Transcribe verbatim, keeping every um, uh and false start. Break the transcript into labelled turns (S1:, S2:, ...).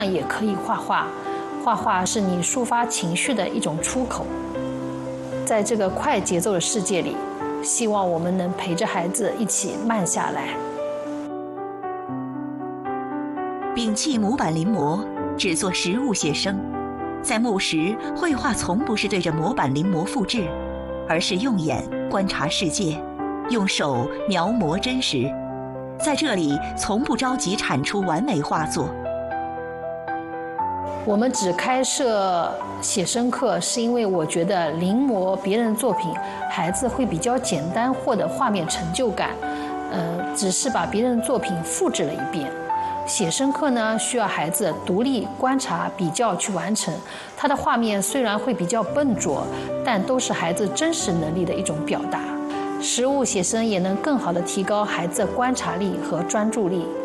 S1: 也可以画画，画画是你抒发情绪的一种出口。在这个快节奏的世界里，希望我们能陪着孩子一起慢下来。
S2: 摒弃模板临摹，只做实物写生。在木石，绘画从不是对着模板临摹复制，而是用眼观察世界，用手描摹真实。在这里，从不着急产出完美画作。
S1: 我们只开设写生课，是因为我觉得临摹别人的作品，孩子会比较简单获得画面成就感。呃，只是把别人的作品复制了一遍。写生课呢，需要孩子独立观察、比较去完成。它的画面虽然会比较笨拙，但都是孩子真实能力的一种表达。实物写生也能更好地提高孩子的观察力和专注力。